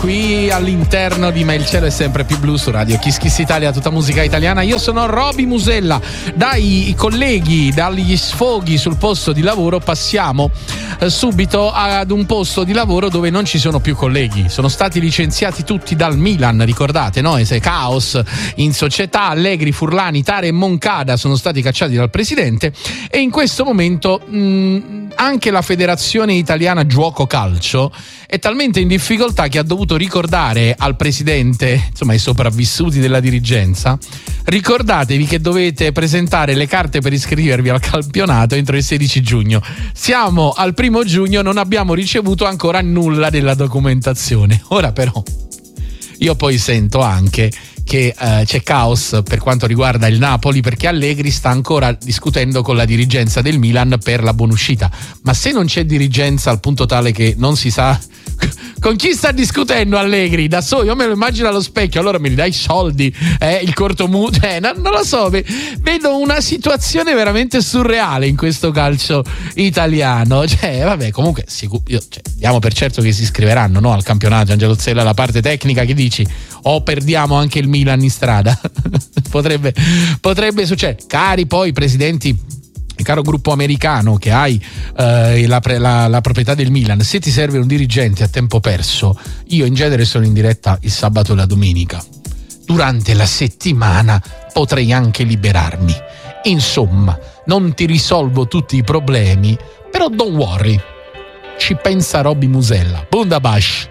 Qui all'interno di Ma il cielo è sempre più blu su Radio Kiss Kiss Italia, tutta musica italiana. Io sono Roby Musella. Dai colleghi, dagli sfoghi sul posto di lavoro passiamo subito ad un posto di lavoro dove non ci sono più colleghi. Sono stati licenziati tutti dal Milan, ricordate, no? Caos in società. Allegri, Furlani, Tare e Moncada sono stati cacciati dal presidente e in questo momento anche la Federazione Italiana Giuoco Calcio è talmente in difficoltà che ha dovuto ricordare al presidente, insomma ai sopravvissuti della dirigenza: ricordatevi che dovete presentare le carte per iscrivervi al campionato entro il 16 giugno. Siamo al 1 giugno, non abbiamo ricevuto ancora nulla della documentazione. Ora però io poi sento anche che c'è caos per quanto riguarda il Napoli, perché Allegri sta ancora discutendo con la dirigenza del Milan per la buonuscita. Ma se non c'è dirigenza al punto tale che non si sa con chi sta discutendo Allegri, da solo, io me lo immagino allo specchio, allora mi dai i soldi, il cortomutuo, non lo so, vedo una situazione veramente surreale in questo calcio italiano. Vabbè, comunque diamo per certo che si iscriveranno, no, al campionato. Angelo Zella, la parte tecnica, che dici? O perdiamo anche il Milan in strada? potrebbe succedere. Cari poi presidenti, caro gruppo americano che hai la proprietà del Milan, se ti serve un dirigente a tempo perso, io in genere sono in diretta il sabato e la domenica. Durante la settimana potrei anche liberarmi. Insomma, non ti risolvo tutti i problemi, però don't worry, ci pensa Roby Musella. Bundabash.